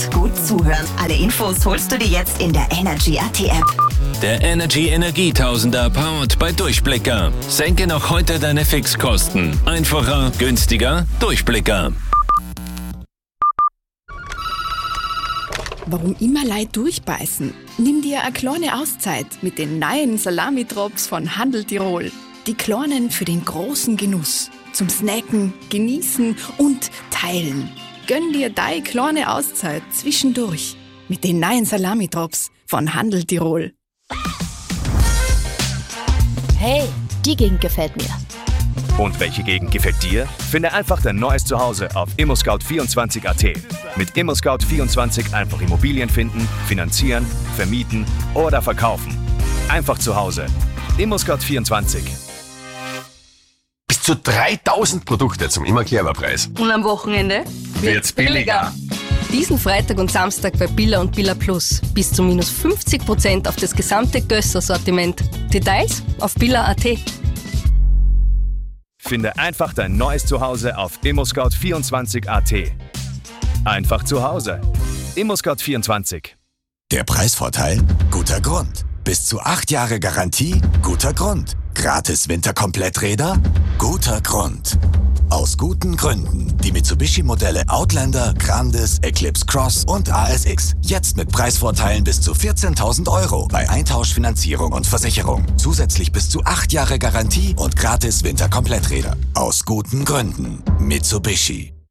gut zuhören. Alle Infos holst du dir jetzt in der Energy AT App. Der Energy Energietausender powered bei Durchblicker. Senke noch heute deine Fixkosten. Einfacher, günstiger, Durchblicker. Warum immer Leute durchbeißen? Nimm dir eine kleine Auszeit mit den neuen Salami-Drops von Handel Tirol. Die kleinen für den großen Genuss. Zum Snacken, Genießen und Teilen. Gönn dir deine kleine Auszeit zwischendurch mit den neuen Salami-Drops von Handel Tirol. Hey, die Gegend gefällt mir. Und welche Gegend gefällt dir? Finde einfach dein neues Zuhause auf ImmoScout24.at. Mit ImmoScout24 einfach Immobilien finden, finanzieren, vermieten oder verkaufen. Einfach zu Hause. ImmoScout24. Bis zu 3000 Produkte zum immer clever Preis. Und am Wochenende Wird's billiger. Diesen Freitag und Samstag bei Billa und Billa Plus. Bis zu minus 50% auf das gesamte Gösser-Sortiment. Details auf billa.at. Finde einfach dein neues Zuhause auf ImmoScout24.at. Einfach zu Hause. ImmoScout24. Der Preisvorteil? Guter Grund. Bis zu 8 Jahre Garantie? Guter Grund. Gratis Winterkompletträder? Guter Grund. Aus guten Gründen. Die Mitsubishi-Modelle Outlander, Grandis, Eclipse Cross und ASX. Jetzt mit Preisvorteilen bis zu 14.000 € bei Eintauschfinanzierung und Versicherung. Zusätzlich bis zu 8 Jahre Garantie und gratis Winterkompletträder. Aus guten Gründen. Mitsubishi.